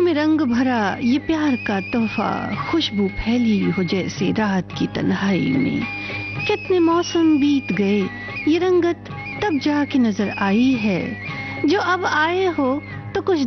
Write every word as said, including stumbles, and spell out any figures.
में रंग भरा ये प्यार का तोहफा, खुशबू फैली हो जैसे रात की तन्हाई में। कितने मौसम बीत गए, ये रंगत तब जाके नजर आई है। जो अब आए हो तो कुछ